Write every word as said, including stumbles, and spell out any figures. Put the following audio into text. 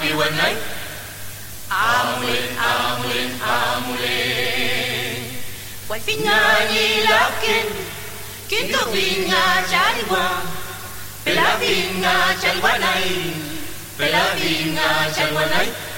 piwanay. Amulin, amulin, amulin. Quay phía nga nhi lá kinh, kiến thức viên nga trải qua. Về lá viên nga trải qua này, về lá viên nga trải qua này.